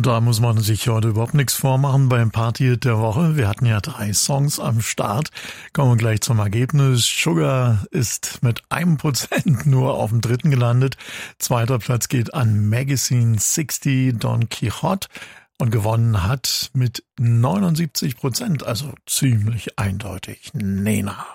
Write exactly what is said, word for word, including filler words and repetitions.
Da muss man sich heute überhaupt nichts vormachen beim Party der Woche. Wir hatten ja drei Songs am Start. Kommen wir gleich zum Ergebnis. Sugar ist mit einem Prozent nur auf dem dritten gelandet. Zweiter Platz geht an Magazine sechzig Don Quixote und gewonnen hat mit neunundsiebzig Prozent, also ziemlich eindeutig, Nena.